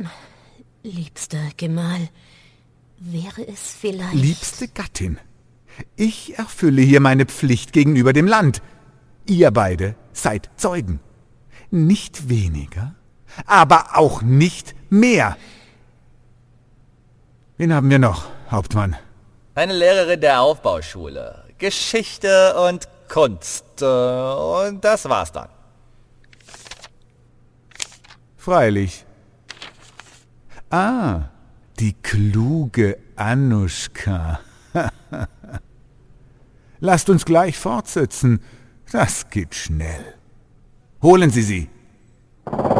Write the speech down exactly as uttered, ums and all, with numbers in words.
Liebster Gemahl, wäre es vielleicht... Liebste Gattin, ich erfülle hier meine Pflicht gegenüber dem Land. Ihr beide seid Zeugen. Nicht weniger, aber auch nicht mehr. Wen haben wir noch, Hauptmann? Eine Lehrerin der Aufbauschule. Geschichte und Kunst. Und das war's dann. Freilich. Ah, die kluge Anuschka. Lasst uns gleich fortsetzen. Das geht schnell. Holen Sie sie.